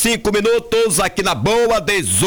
5 minutos aqui na Boa,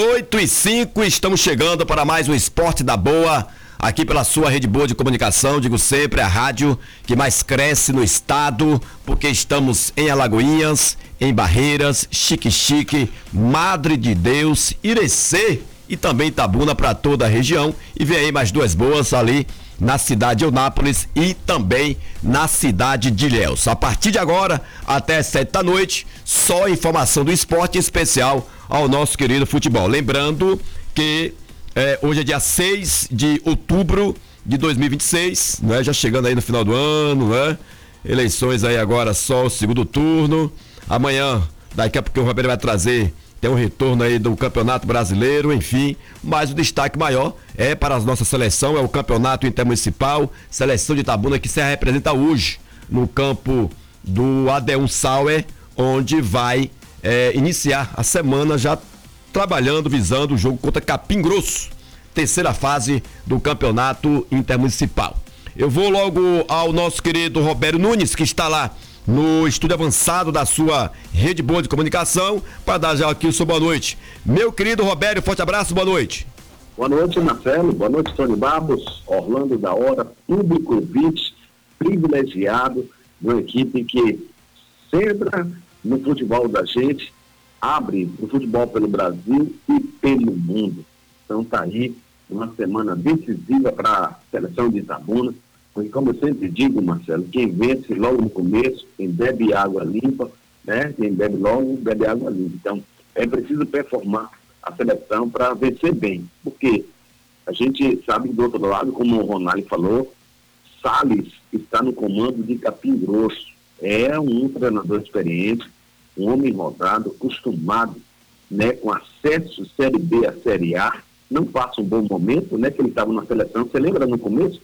18h05, estamos chegando para mais um Esporte da Boa, aqui pela sua rede boa de comunicação, digo sempre, a rádio que mais cresce no estado, porque estamos em Alagoinhas, em Barreiras, Xique-Xique, Madre de Deus, Irecê e também Itabuna para toda a região, e vem aí mais duas boas ali na cidade de Eunápolis e também na cidade de Ilhéus. A partir de agora, até 7 da noite, só informação do esporte, em especial ao nosso querido futebol. Lembrando que hoje é dia 6 de outubro de 2026, né? Já chegando aí no final do ano, né? Eleições aí agora só o segundo turno. Amanhã, daqui a pouco o Roberto vai trazer, tem um retorno aí do Campeonato Brasileiro, enfim, mas o destaque maior é para a nossa seleção, é o Campeonato Intermunicipal, seleção de Itabuna que se representa hoje no campo do AD1 Sauer, onde vai iniciar a semana já trabalhando, visando o jogo contra Capim Grosso, terceira fase do Campeonato Intermunicipal. Eu vou logo ao nosso querido Roberto Nunes, que está lá no estúdio avançado da sua rede boa de comunicação, para dar já aqui o seu boa noite. Meu querido Roberto, forte abraço, boa noite. Boa noite, Marcelo, boa noite, Tony Babos, Orlando da Hora, público ouvinte, privilegiado, uma equipe que centra no futebol da gente, abre o futebol pelo Brasil e pelo mundo. Então tá aí uma semana decisiva para a seleção de Itabuna. Porque, como eu sempre digo, Marcelo, quem vence logo no começo, quem bebe água limpa, né? Quem bebe logo, bebe água limpa. Então, é preciso performar a seleção para vencer bem. Porque a gente sabe que, do outro lado, como o Ronaldo falou, Salles está no comando de Capim Grosso. É um treinador experiente, um homem rodado, acostumado, né, com acesso Série B a Série A. Não passa um bom momento, né? Que ele estava na seleção. Você lembra no começo?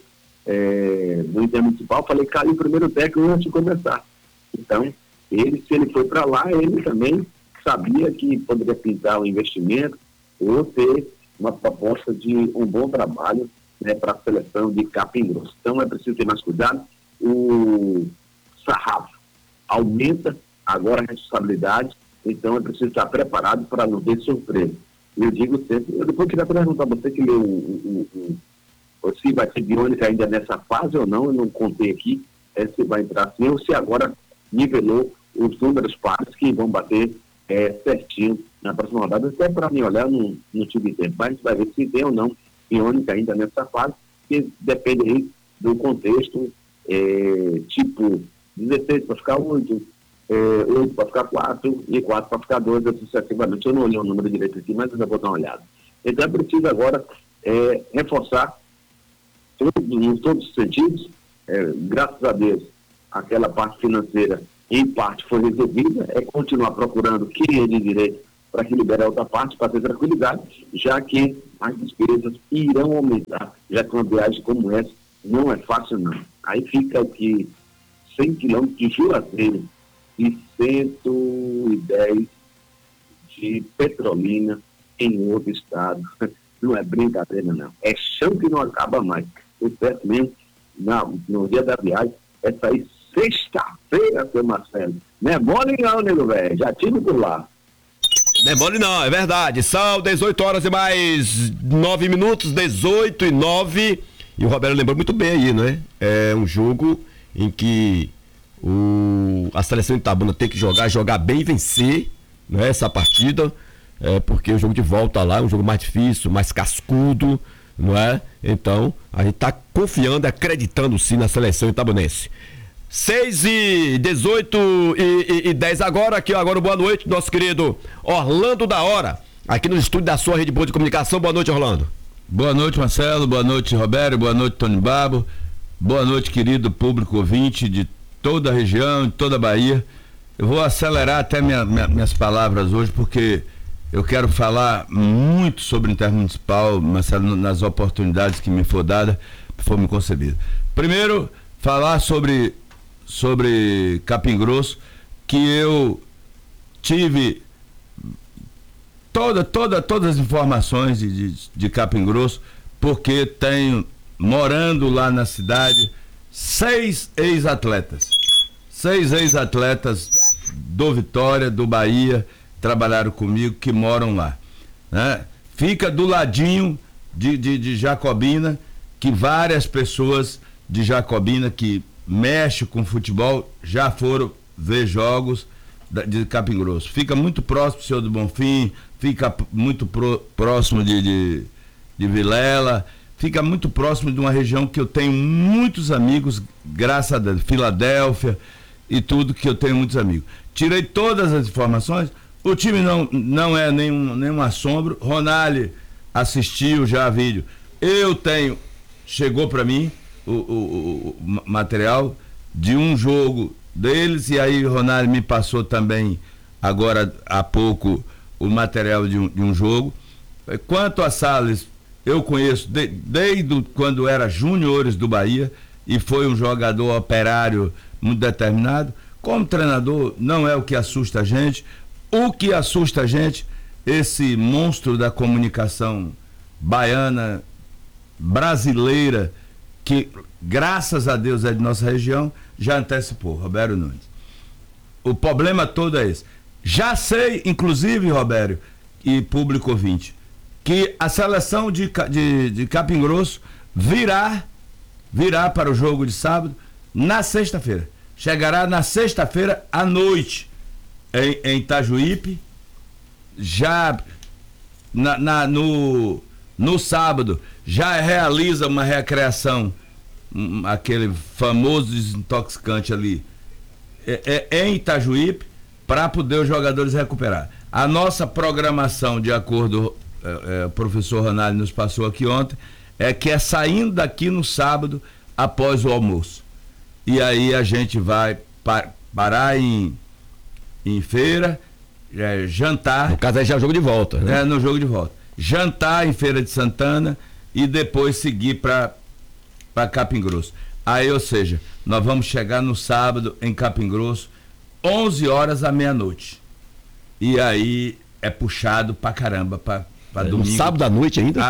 Do Intermunicipal, falei, caiu o primeiro técnico antes de começar. Então, se ele foi para lá, ele também sabia que poderia pintar um investimento ou ter uma proposta de um bom trabalho, né, para a seleção de Capim Grosso. Então, é preciso ter mais cuidado. O sarrafo aumenta agora a responsabilidade, então é preciso estar preparado para não ter surpresa. Eu digo sempre, eu depois queria perguntar a você que leu se vai ser Biônica ainda nessa fase ou não, eu não contei aqui se vai entrar assim, ou se agora nivelou os números pares que vão bater certinho na próxima rodada, até para mim olhar no time de tempo, mas a gente vai ver se tem ou não Biônica ainda nessa fase, que depende aí do contexto, tipo 16 para ficar 8, 8 para ficar 4 e 4 para ficar 2, sucessivamente. Eu não olhei o número direito aqui, mas eu vou dar uma olhada. Então é preciso agora reforçar em todos os sentidos. Graças a Deus, aquela parte financeira em parte foi resolvida, continuar procurando quem é de direito para que libere a outra parte, para ter tranquilidade, já que as despesas irão aumentar, já que uma viagem como essa não é fácil não. Aí fica o que 100 quilômetros de Juazeiro e 110 de Petrolina em outro estado. Não é brincadeira não, é chão que não acaba mais. O certo mesmo, no dia da viagem, é sair sexta-feira, seu Marcelo. Não é mole não, nego velho, já tive por lá. Não é mole não, é verdade. São 18 horas e mais 9 minutos, 18 e 9. E o Roberto lembrou muito bem aí, né? É um jogo em que a seleção de Itabuna tem que jogar bem e vencer, né, essa partida, porque o jogo de volta lá é um jogo mais difícil, mais cascudo, não é? Então, a gente está confiando, acreditando sim na seleção itabunense. 6h18 e 10 agora, aqui agora boa noite, nosso querido Orlando da Hora, aqui no estúdio da sua rede boa de comunicação. Boa noite, Orlando. Boa noite, Marcelo, boa noite, Roberto, boa noite, Tony Babo, boa noite, querido público ouvinte de toda a região, de toda a Bahia. Eu vou acelerar até minhas palavras hoje, porque eu quero falar muito sobre o Intermunicipal, Marcelo, nas oportunidades que me for me concebida. Primeiro, falar sobre Capim Grosso, que eu tive todas as informações de Capim Grosso, porque tenho, morando lá na cidade, 6 ex-atletas do Vitória, do Bahia, trabalharam comigo, que moram lá, né? Fica do ladinho de Jacobina, que várias pessoas de Jacobina que mexem com futebol já foram ver jogos de Capim Grosso. Fica muito próximo do Senhor do Bonfim, fica muito próximo de Vilela, fica muito próximo de uma região que eu tenho muitos amigos, graças a Deus, Filadélfia e tudo, que eu tenho muitos amigos. Tirei todas as informações, o time não é nenhum assombro. Ronaldo assistiu já a vídeo. Chegou para mim o material de um jogo deles, e aí o Ronaldo me passou também, agora há pouco, o material de um jogo. Quanto a Salles, eu conheço desde quando era juniores do Bahia, e foi um jogador operário muito determinado. Como treinador, não é o que assusta a gente. O que assusta a gente, esse monstro da comunicação baiana, brasileira, que graças a Deus é de nossa região, já antecipou, Roberto Nunes. O problema todo é esse. Já sei, inclusive, Roberto e público ouvinte, que a seleção de Capim Grosso virá para o jogo de sábado na sexta-feira. Chegará na sexta-feira à noite em Itajuípe. Já no sábado já realiza uma recreação, aquele famoso desintoxicante ali em Itajuípe, para poder os jogadores recuperar. A nossa programação, de acordo o professor Ronaldo nos passou aqui ontem, é que é saindo daqui no sábado após o almoço. E aí a gente vai parar em Feira, jantar. No caso aí já é o jogo de volta, né? No jogo de volta. Jantar em Feira de Santana e depois seguir para Capim Grosso. Aí, ou seja, nós vamos chegar no sábado em Capim Grosso, 11 horas à meia-noite. E aí é puxado pra caramba, pra domingo. No sábado à noite ainda?